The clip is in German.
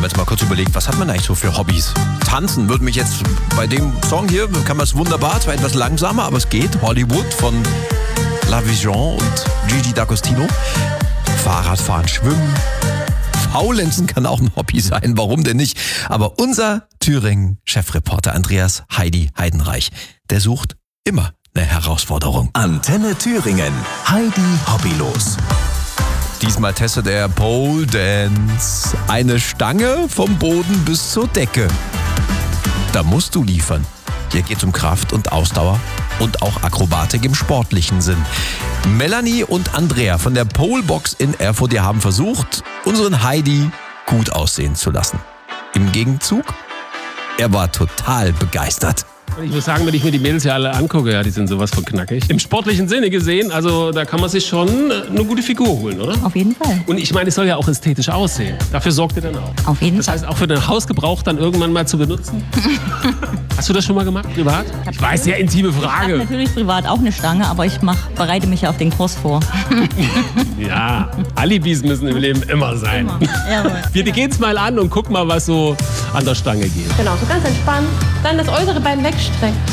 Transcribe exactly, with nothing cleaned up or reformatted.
wir jetzt mal kurz überlegt, was hat man eigentlich so für Hobbys? Tanzen würde mich jetzt bei dem Song hier, kann man es wunderbar, zwar etwas langsamer, aber es geht. Hollywood von La Vision und Gigi D'Agostino. Fahrradfahren, Schwimmen. Faulenzen kann auch ein Hobby sein, warum denn nicht? Aber unser Thüringen-Chefreporter Andreas Heidi Heidenreich, der sucht immer eine Herausforderung. Antenne Thüringen. Heidi Hobbylos. Diesmal testet er Pole Dance. Eine Stange vom Boden bis zur Decke. Da musst du liefern. Hier geht es um Kraft und Ausdauer und auch Akrobatik im sportlichen Sinn. Melanie und Andrea von der Polebox in Erfurt, die haben versucht, unseren Heidi gut aussehen zu lassen. Im Gegenzug, er war total begeistert. Ich muss sagen, wenn ich mir die Mädels ja alle angucke, ja, die sind sowas von knackig. Im sportlichen Sinne gesehen, also da kann man sich schon eine gute Figur holen, oder? Auf jeden Fall. Und ich meine, es soll ja auch ästhetisch aussehen. Dafür sorgt ihr dann auch. Auf jeden das Fall. heißt, auch für den Hausgebrauch dann irgendwann mal zu benutzen? Hast du das schon mal gemacht, privat? Ich weiß, sehr intime Ich habe Frage. natürlich privat auch eine Stange, aber ich mach, bereite mich ja auf den Kurs vor. Ja, Alibis müssen im Leben immer sein. Immer. Jawohl. Wir gehen's mal an und gucken mal, was so an der Stange geht. Genau, so ganz entspannt. Dann das äußere Bein wegstrecken.